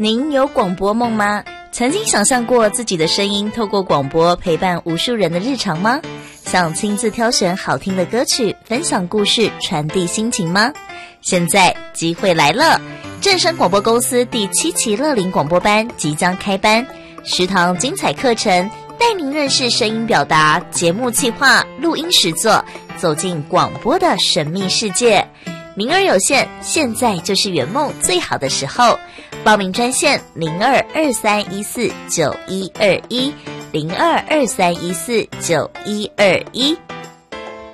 您有广播梦吗？曾经想象过自己的声音透过广播陪伴无数人的日常吗？想亲自挑选好听的歌曲，分享故事，传递心情吗？现在机会来了，正声广播公司第7期乐龄广播班即将开班，10堂精彩课程带您认识声音表达、节目企划、录音实作，走进广播的神秘世界。名额有限，现在就是圆梦最好的时候。报名专线0223149121，0223149121。